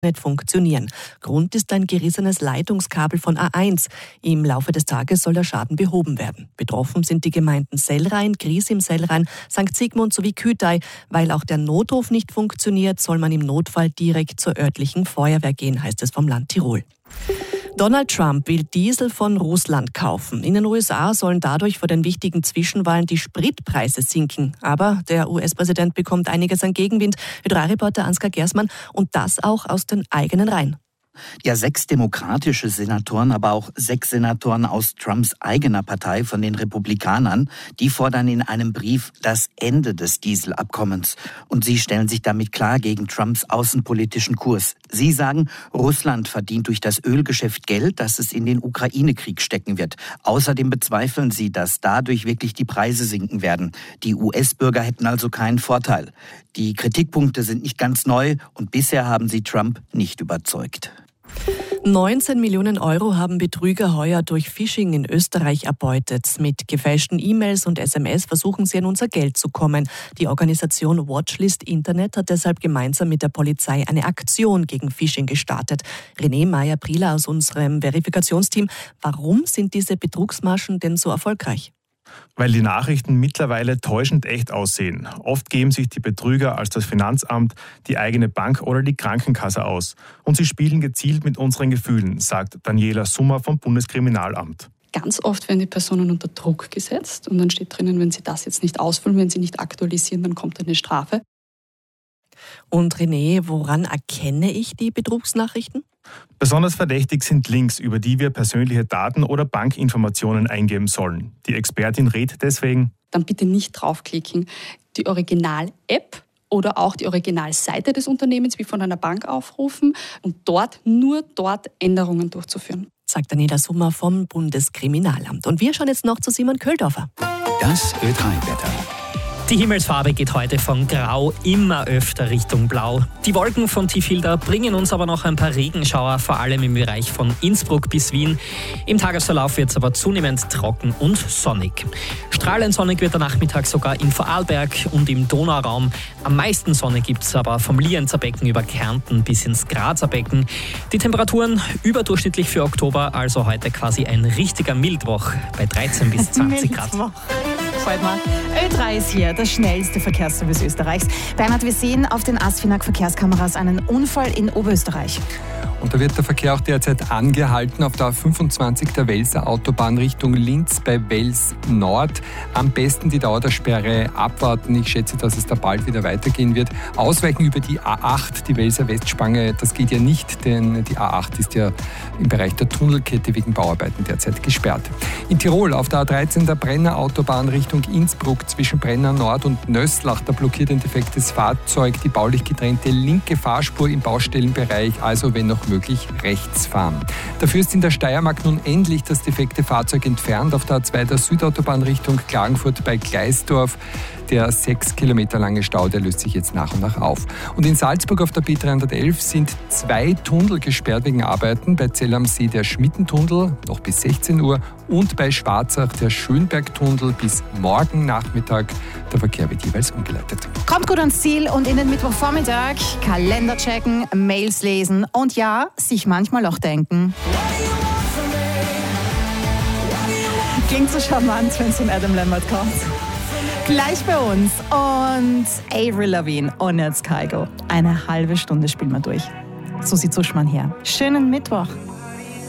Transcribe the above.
nicht funktionieren. Grund ist ein gerissenes Leitungskabel von A1. Im Laufe des Tages soll der Schaden behoben werden. Betroffen sind die Gemeinden Sellrhein, Gries im Sellrhein, St. Sigmund sowie Kütei. Weil auch der Notruf nicht funktioniert, soll man im Notfall direkt zur örtlichen Feuerwehr gehen, heißt es vom Land Tirol. Donald Trump will Diesel von Russland kaufen. In den USA sollen dadurch vor den wichtigen Zwischenwahlen die Spritpreise sinken. Aber der US-Präsident bekommt einiges an Gegenwind. Ö3-Reporter Ansgar Gersmann, und das auch aus den eigenen Reihen. Ja, 6 demokratische Senatoren, aber auch 6 Senatoren aus Trumps eigener Partei von den Republikanern, die fordern in einem Brief das Ende des Dieselabkommens. Und sie stellen sich damit klar gegen Trumps außenpolitischen Kurs. Sie sagen, Russland verdient durch das Ölgeschäft Geld, das es in den Ukraine-Krieg stecken wird. Außerdem bezweifeln sie, dass dadurch wirklich die Preise sinken werden. Die US-Bürger hätten also keinen Vorteil. Die Kritikpunkte sind nicht ganz neu und bisher haben sie Trump nicht überzeugt. 19 Millionen Euro haben Betrüger heuer durch Phishing in Österreich erbeutet. Mit gefälschten E-Mails und SMS versuchen sie an unser Geld zu kommen. Die Organisation Watchlist Internet hat deshalb gemeinsam mit der Polizei eine Aktion gegen Phishing gestartet. René Meyer-Prieler aus unserem Verifikationsteam. Warum sind diese Betrugsmaschen denn so erfolgreich? Weil die Nachrichten mittlerweile täuschend echt aussehen. Oft geben sich die Betrüger als das Finanzamt, die eigene Bank oder die Krankenkasse aus. Und sie spielen gezielt mit unseren Gefühlen, sagt Daniela Summer vom Bundeskriminalamt. Ganz oft werden die Personen unter Druck gesetzt und dann steht drinnen, wenn sie das jetzt nicht ausfüllen, wenn sie nicht aktualisieren, dann kommt eine Strafe. Und René, woran erkenne ich die Betrugsnachrichten? Besonders verdächtig sind Links, über die wir persönliche Daten oder Bankinformationen eingeben sollen. Die Expertin rät deswegen: Dann bitte nicht draufklicken. Die Original-App oder auch die Originalseite des Unternehmens wie von einer Bank aufrufen und nur dort Änderungen durchzuführen. Sagt Daniela Summer vom Bundeskriminalamt. Und wir schauen jetzt noch zu Simon Köldorfer. Das Ö3-Wetter. Die Himmelsfarbe geht heute von Grau immer öfter Richtung Blau. Die Wolken von Tifilda bringen uns aber noch ein paar Regenschauer, vor allem im Bereich von Innsbruck bis Wien. Im Tagesverlauf wird es aber zunehmend trocken und sonnig. Strahlend sonnig wird der Nachmittag sogar in Vorarlberg und im Donauraum. Am meisten Sonne gibt es aber vom Lienzer Becken über Kärnten bis ins Grazer Becken. Die Temperaturen überdurchschnittlich für Oktober, also heute quasi ein richtiger Mittwoch bei 13 bis 20 Grad. Ö3 ist hier, das schnellste Verkehrsservice Österreichs. Bernhard, wir sehen auf den ASFINAG-Verkehrskameras einen Unfall in Oberösterreich. Und da wird der Verkehr auch derzeit angehalten auf der A25 der Welser Autobahn Richtung Linz bei Wels Nord. Am besten die Dauer der Sperre abwarten. Ich schätze, dass es da bald wieder weitergehen wird. Ausweichen über die A8, die Welser Westspange, das geht ja nicht, denn die A8 ist ja im Bereich der Tunnelkette wegen Bauarbeiten derzeit gesperrt. In Tirol auf der A13 der Brenner Autobahn Richtung Innsbruck zwischen Brenner Nord und Nösslach, da blockiert ein defektes Fahrzeug die baulich getrennte linke Fahrspur im Baustellenbereich, also wenn noch möglich rechts fahren. Dafür ist in der Steiermark nun endlich das defekte Fahrzeug entfernt. Auf der A2 der Südautobahn Richtung Klagenfurt bei Gleisdorf. Der 6 Kilometer lange Stau, der löst sich jetzt nach und nach auf. Und in Salzburg auf der B311 sind 2 Tunnel gesperrt wegen Arbeiten. Bei Zell am See der Schmittentunnel noch bis 16 Uhr und bei Schwarzach der Schönbergtunnel bis morgen Nachmittag. Der Verkehr wird jeweils umgeleitet. Kommt gut ans Ziel und in den Mittwochvormittag Kalender checken, Mails lesen und ja, sich manchmal auch denken. Klingt so charmant, wenn es von Adam Lambert kommt. Gleich bei uns und Avril Lavigne und jetzt Kygo. Eine halbe Stunde spielen wir durch. Susi Zuschmann hier. Schönen Mittwoch.